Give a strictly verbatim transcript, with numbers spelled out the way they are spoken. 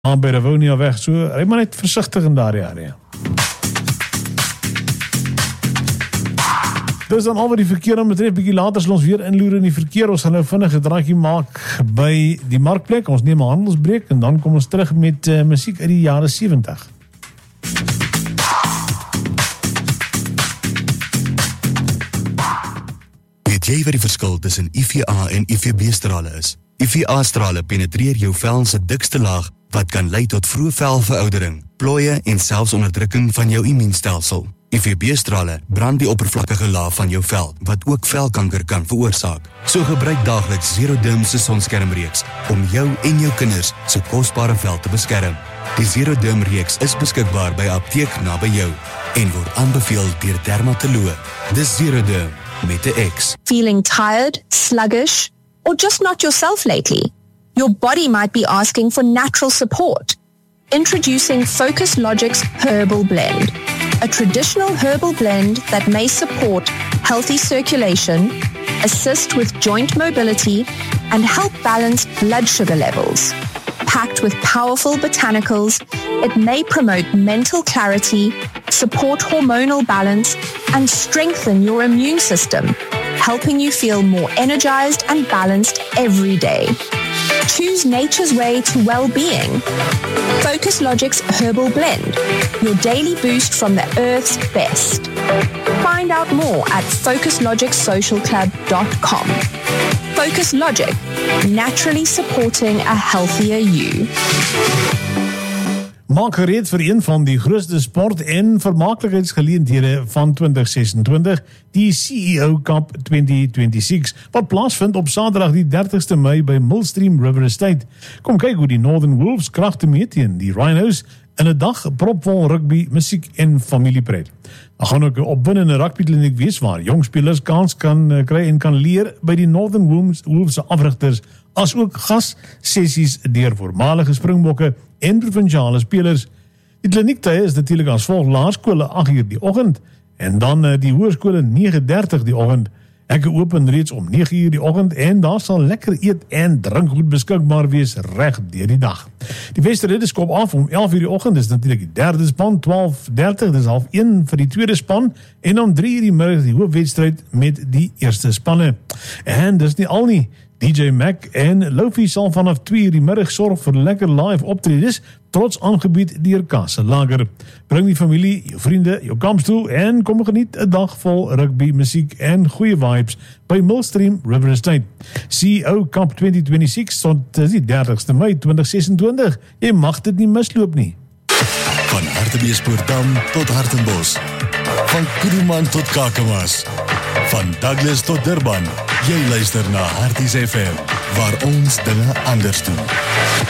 aan by Rivonia weg, so ry maar net versigtig in daardie area. Dis dan al wat die verkeer aan betref, bietjie later sal ons weer inloer in die verkeer, ons gaan nou vinnig 'n draadjie maak by die markplek, ons neem 'n handelsbreek en dan kom ons terug met uh, musiek uit die jare sewentig. Weet jy wat die verskil tussen U V A en U V B-strale is? U V A-strale penetreer jou vel se dikste laag wat kan lei tot vroeë velveroudering, plooie en selfs onderdrukking van jou immuunstelsel. U V B-strale brand die oppervlakkige laag van jou vel wat ook velkanker kan veroorsaak. So gebruik daagliks Zeroderm se sonskermreeks om jou en jou kinders se kosbare vel te beskerm. Die Zeroderm reeks is beskikbaar by 'n apteek naby jou en word aanbeveel deur dermatoloë. Dis Zeroderm met 'n X. Feeling tired, sluggish, or just not yourself lately? Your body might be asking for natural support. Introducing Focus Logic's Herbal Blend, a traditional herbal blend that may support healthy circulation, assist with joint mobility, and help balance blood sugar levels. Packed with powerful botanicals, it may promote mental clarity, support hormonal balance, and strengthen your immune system, helping you feel more energized and balanced every day. Choose nature's way to well-being. Focus Logic's Herbal Blend, your daily boost from the earth's best. Find out more at focus logic social club dot com. Focus Logic, naturally supporting a healthier you. Maak gereed vir een van die grootste sport- en vermaaklikheidsgeleenthede van twintig sesentwintig, die C E O Cup twintig vyf-6, wat plaasvind op Saterdag die dertigste Mei by Millstream River Estate. Kom kyk hoe die Northern Wolves kragte meet teen die Rhinos in 'n dag propvol rugby, musiek en familiepret. Daar gaan ook 'n opwindende rugbykliniek wees waar jong spelers kans kan uh, kry en kan leer by die Northern Wolves, Wolves se afrigters, as ook gassessies deur voormalige Springbokke en provinsiale spelers. Die kliniektye is natuurlik as volg: laerskole agt uur die oggend en dan uh, die hoërskole nege dertig die oggend. Hekke open reeds om nege uur die oggend en daar sal lekker eet en drinkgoed beskikbaar wees reg deur die dag. Die wedstryd skop af om elf uur die oggend, dis natuurlik die derde span, twaalf dertig, dis half een vir die tweede span en om drie uur die middag die hoofwedstryd met die eerste spanne. En dis nie al nie. D J Mac en Lofi sal vanaf twee uur die middag sorg vir lekker live optredes, trots aangebied deur Kasse Lager. Bring die familie, jou vriende, jou kampstoel en kom geniet 'n dag vol rugby, musiek en goeie vibes by Millstream River Estate. C E O Cup twintig vyf-6 tot die dertigste Mei twintig sesentwintig. Jy mag dit nie misloop nie. Van Hartbeespoort-Dam tot Hartenbos. Van Kuruman tot Kakamas. Van Douglas tot Durban. Jy luister na Harties F M, waar ons dinge anders doen.